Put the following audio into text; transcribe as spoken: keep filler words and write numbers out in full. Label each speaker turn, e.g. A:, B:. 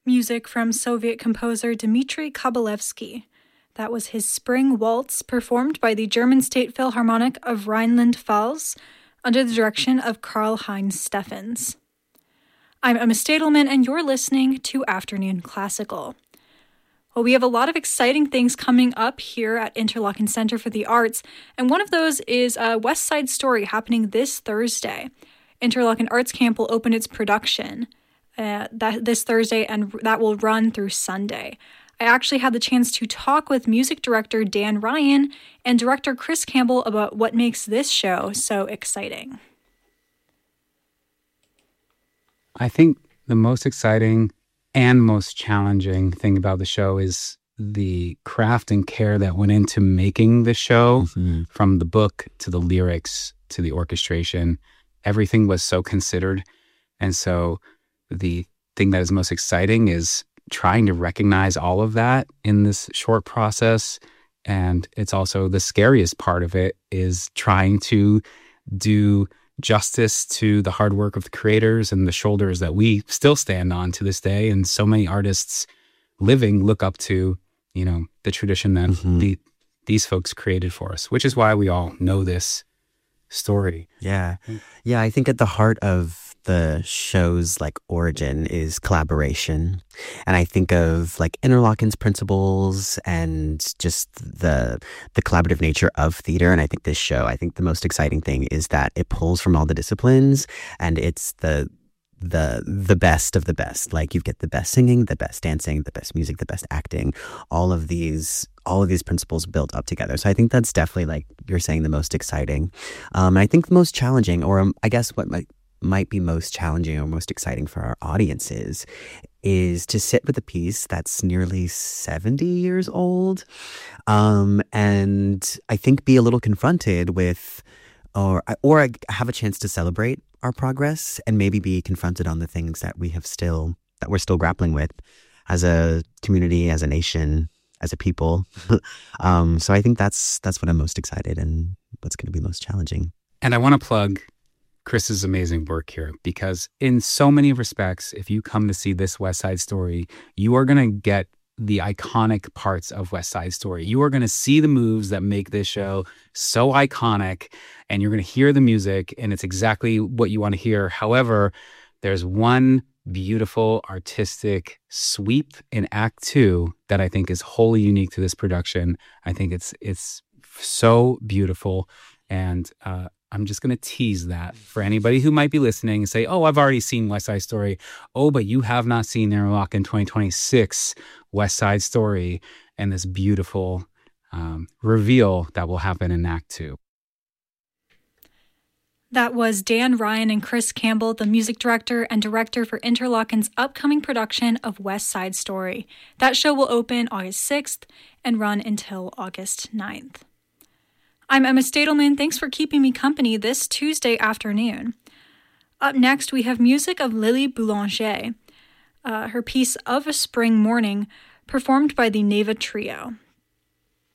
A: Music from Soviet composer Dmitry Kabalevsky. That was his Spring Waltz, performed by the German State Philharmonic of Rhineland-Pfalz under the direction of Karl-Heinz Steffens. I'm Emma Stadelman, and you're listening to Afternoon Classical. Well, we have a lot of exciting things coming up here at Interlochen Center for the Arts, and one of those is a West Side Story happening this Thursday. Interlochen Arts Camp will open its production uh, that this Thursday, and that will run through Sunday. I actually had the chance to talk with music director Dan Ryan and director Chris Campbell about what makes this show so exciting.
B: I think the most exciting and most challenging thing about the show is the craft and care that went into making the show, mm-hmm. from the book to the lyrics to the orchestration. Everything was so considered. And so the thing that is most exciting is trying to recognize all of that in this short process. And it's also the scariest part of it is trying to do justice to the hard work of the creators and the shoulders that we still stand on to this day. And so many artists living look up to, you know, the tradition that mm-hmm. the, these folks created for us, which is why we all know this story.
C: Yeah. Yeah. I think at the heart of the show's like origin is collaboration. And I think of like Interlochen's principles and just the the collaborative nature of theater. And I think this show, I think the most exciting thing is that it pulls from all the disciplines and it's the the the best of the best. Like you get the best singing, the best dancing, the best music, the best acting, all of these all of these principles built up together. So I think that's definitely, like you're saying, the most exciting. Um, and I think the most challenging, or um, I guess what might might be most challenging or most exciting for our audiences is to sit with a piece that's nearly seventy years old, um, and I think be a little confronted with, or or have a chance to celebrate our progress and maybe be confronted on the things that we have still, that we're still grappling with as a community, as a nation, as a people. um, so I think that's that's what I'm most excited and what's going to be most challenging.
B: And I want to plug Chris's amazing work here, because in so many respects, if you come to see this West Side Story, you are going to get the iconic parts of West Side Story. You are going to see the moves that make this show so iconic, and you're going to hear the music, and it's exactly what you want to hear. However, there's one beautiful artistic sweep in Act Two that I think is wholly unique to this production. I think it's it's so beautiful, and uh, I'm just going to tease that for anybody who might be listening and say, oh, I've already seen West Side Story. Oh, but you have not seen Interlochen twenty twenty-six West Side Story and this beautiful um, reveal that will happen in Act Two.
A: That was Dan Ryan and Chris Campbell, the music director and director for Interlochen's upcoming production of West Side Story. That show will open August sixth and run until August ninth. I'm Emma Stadelman. Thanks for keeping me company this Tuesday afternoon. Up next, we have music of Lily Boulanger, uh, her piece Of a Spring Morning, performed by the Neva Trio.